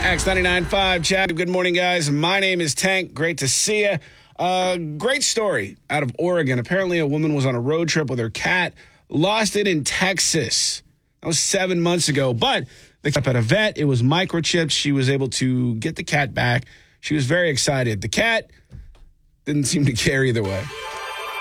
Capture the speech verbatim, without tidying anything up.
X ninety-nine point five, Chad. Good morning, guys. My name is Tank. Great to see you. Uh, great story out of Oregon. Apparently, a woman was on a road trip with her cat, lost it in Texas. That was seven months ago. But they kept at a vet. It was microchipped. She was able to get the cat back. She was very excited. The cat didn't seem to care either way.